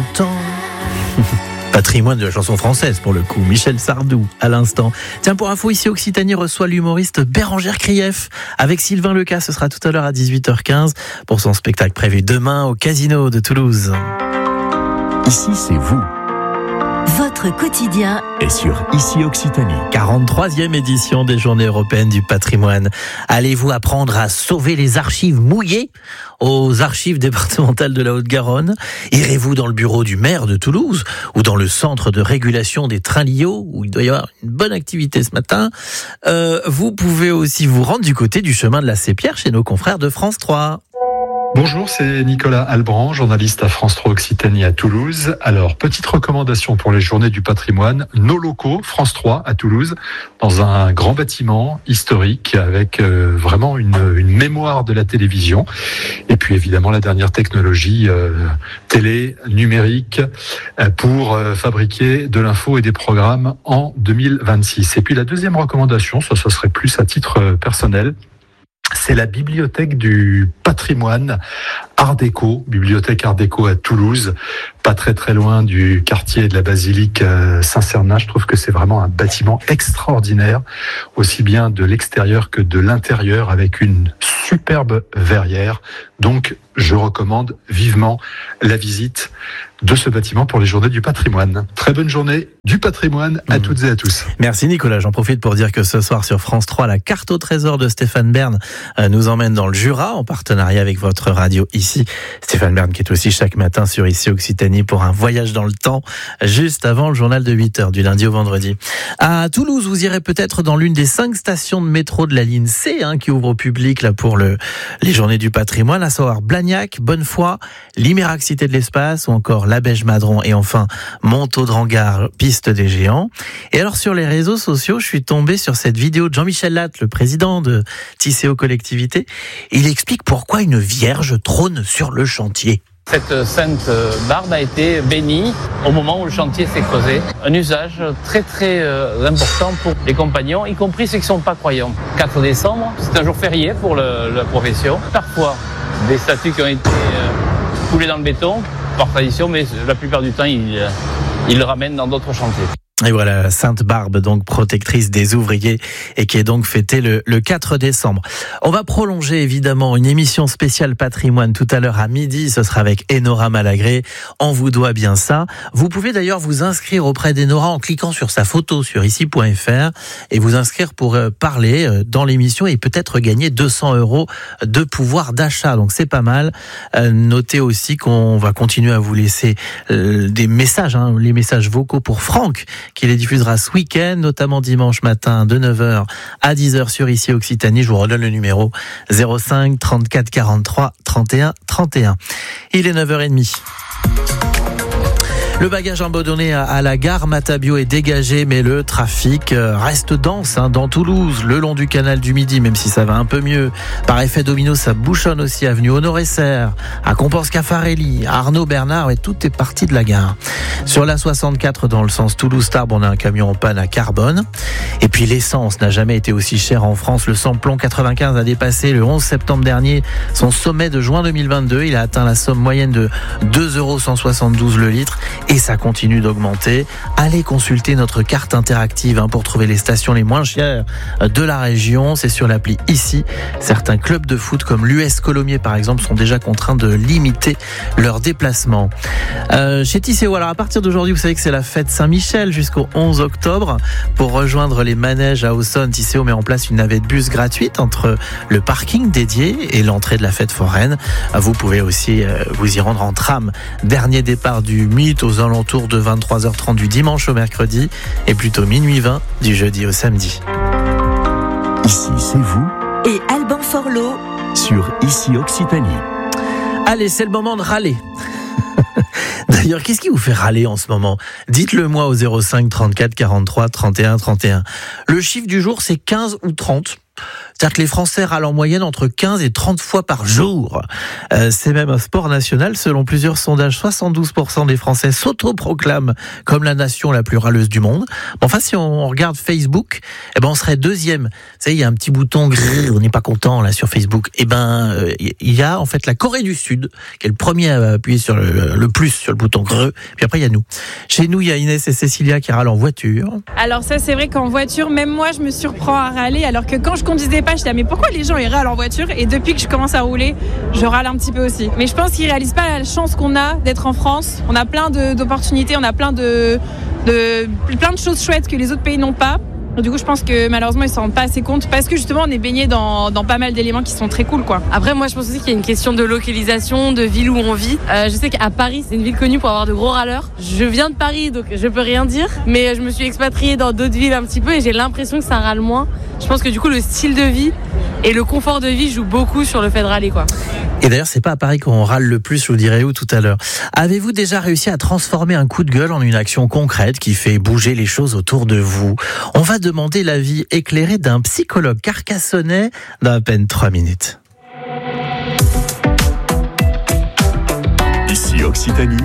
longtemps. Patrimoine de la chanson française pour le coup, Michel Sardou à l'instant. Tiens, pour info, ici Occitanie reçoit l'humoriste Bérangère Krief avec Sylvain Lecas. Ce sera tout à l'heure à 18h15 pour son spectacle prévu demain au Casino de Toulouse. Ici, c'est vous. Votre quotidien Et sur Ici Occitanie. 43e édition des Journées européennes du patrimoine. Allez-vous apprendre à sauver les archives mouillées aux archives départementales de la Haute-Garonne? Irez-vous dans le bureau du maire de Toulouse ou dans le centre de régulation des trains Lio où il doit y avoir une bonne activité ce matin? Vous pouvez aussi vous rendre du côté du chemin de la Sépierre chez nos confrères de France 3. Bonjour, c'est Nicolas Albrand, journaliste à France 3 Occitanie à Toulouse. Alors, petite recommandation pour les journées du patrimoine, nos locaux, France 3 à Toulouse, dans un grand bâtiment historique avec vraiment une mémoire de la télévision. Et puis évidemment la dernière technologie télé, numérique, pour fabriquer de l'info et des programmes en 2026. Et puis la deuxième recommandation, ça serait plus à titre personnel, c'est la bibliothèque du patrimoine Art Déco, bibliothèque Art Déco à Toulouse, pas très loin du quartier de la basilique Saint-Sernin. Je trouve que c'est vraiment un bâtiment extraordinaire, aussi bien de l'extérieur que de l'intérieur, avec une superbe verrière. Donc, je recommande vivement la visite de ce bâtiment pour les journées du patrimoine. Très bonne journée du patrimoine à toutes et à tous. Merci Nicolas, j'en profite pour dire que ce soir sur France 3, la carte au trésor de Stéphane Bern nous emmène dans le Jura en partenariat avec votre radio ici. Stéphane Bern qui est aussi chaque matin sur Ici Occitanie pour un voyage dans le temps juste avant le journal de 8h du lundi au vendredi. À Toulouse, vous irez peut-être dans l'une des 5 stations de métro de la ligne C qui ouvre au public là pour les journées du patrimoine, à savoir Blagnac, Bonnefoy, Limérac Cité de l'Espace ou encore Labège-Madron et enfin Montaud-Drangar, piste des géants. Et alors sur les réseaux sociaux, je suis tombé sur cette vidéo de Jean-Michel Latte, le président de Tisséo Collectivité. Il explique pourquoi une vierge trône sur le chantier. Cette sainte barbe a été bénie au moment où le chantier s'est creusé. Un usage très important pour les compagnons, y compris ceux qui ne sont pas croyants. 4 décembre, c'est un jour férié pour la profession. Parfois, des statues qui ont été coulées dans le béton, par tradition, mais la plupart du temps, ils le ramènent dans d'autres chantiers. Et voilà, la Sainte Barbe, donc protectrice des ouvriers et qui est donc fêtée le 4 décembre. On va prolonger évidemment une émission spéciale patrimoine tout à l'heure à midi. Ce sera avec Enora Malagré. On vous doit bien ça. Vous pouvez d'ailleurs vous inscrire auprès d'Enora en cliquant sur sa photo sur ici.fr et vous inscrire pour parler dans l'émission et peut-être gagner 200 € de pouvoir d'achat. Donc c'est pas mal. Notez aussi qu'on va continuer à vous laisser des messages, les messages vocaux pour Franck, qui les diffusera ce week-end, notamment dimanche matin de 9h à 10h sur Ici Occitanie. Je vous redonne le numéro 05 34 43 31 31. Il est 9h30. Le bagage abandonné à la gare Matabio est dégagé, mais le trafic reste dense dans Toulouse, le long du canal du Midi, même si ça va un peu mieux. Par effet domino, ça bouchonne aussi avenue Honoré-Serre, à Comporce-Caffarelli, à Arnaud-Bernard, et tout est parti de la gare. Sur la 64, dans le sens Toulouse-Tarbes, on a un camion en panne à Carbone. Et puis l'essence n'a jamais été aussi chère en France. Le samplon 95 a dépassé le 11 septembre dernier son sommet de juin 2022. Il a atteint la somme moyenne de 2,172 € le litre. Et ça continue d'augmenter. Allez consulter notre carte interactive pour trouver les stations les moins chères de la région. C'est sur l'appli Ici. Certains clubs de foot comme l'US Colomiers par exemple sont déjà contraints de limiter leurs déplacements. Chez Tisséo, alors à partir d'aujourd'hui, vous savez que c'est la fête Saint-Michel jusqu'au 11 octobre. Pour rejoindre les manèges à Auxonne, Tisséo met en place une navette bus gratuite entre le parking dédié et l'entrée de la fête foraine. Vous pouvez aussi vous y rendre en tram. Dernier départ du mythe aux alentours de 23h30 du dimanche au mercredi et plutôt minuit 20 du jeudi au samedi. Ici, c'est vous. et Alban Forlot Sur Ici Occitanie. Allez, c'est le moment de râler. D'ailleurs, qu'est-ce qui vous fait râler en ce moment ? Dites-le moi au 05 34 43 31 31. Le chiffre du jour, c'est 15 ou 30. C'est-à-dire que les Français râlent en moyenne entre 15 et 30 fois par jour. C'est même un sport national. Selon plusieurs sondages, 72% des Français s'autoproclament comme la nation la plus râleuse du monde. Enfin, si on regarde Facebook, on serait deuxième. Vous savez, il y a un petit bouton gris, on n'est pas content là sur Facebook. Il y a en fait la Corée du Sud, qui est le premier à appuyer sur le plus sur le bouton gris. Puis après, il y a nous. Chez nous, il y a Inès et Cécilia qui râlent en voiture. Alors ça, c'est vrai qu'en voiture, même moi, je me surprends à râler, alors que quand je conduisais pas, je disais mais pourquoi les gens ils râlent en voiture? Et depuis que je commence à rouler, je râle un petit peu aussi. Mais je pense qu'ils réalisent pas la chance qu'on a d'être en France. On a plein d'opportunités, on a plein de choses chouettes que les autres pays n'ont pas. Du coup, je pense que malheureusement, ils ne s'en rendent pas assez compte parce que justement, on est baigné dans pas mal d'éléments qui sont très cool, quoi. Après, moi, je pense aussi qu'il y a une question de localisation, de ville où on vit. Je sais qu'à Paris, c'est une ville connue pour avoir de gros râleurs. Je viens de Paris, donc je peux rien dire. Mais je me suis expatriée dans d'autres villes un petit peu et j'ai l'impression que ça râle moins. Je pense que du coup, le style de vie et le confort de vie jouent beaucoup sur le fait de râler, quoi. Et d'ailleurs, c'est pas à Paris qu'on râle le plus, je vous dirai où tout à l'heure. Avez-vous déjà réussi à transformer un coup de gueule en une action concrète qui fait bouger les choses autour de vous? On va demander l'avis éclairé d'un psychologue carcassonnais dans à peine 3 minutes. Ici Occitanie.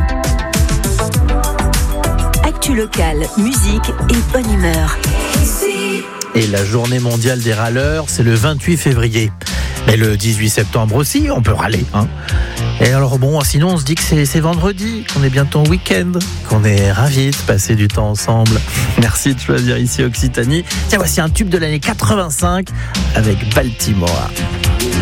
Actu locale, musique et bonne humeur. Et la journée mondiale des râleurs, c'est le 28 février. Mais le 18 septembre aussi, on peut râler. Et alors sinon on se dit que c'est vendredi, qu'on est bientôt en week-end, qu'on est ravis de passer du temps ensemble. Merci de choisir Ici Occitanie. Tiens, voici un tube de l'année 85 avec Baltimore.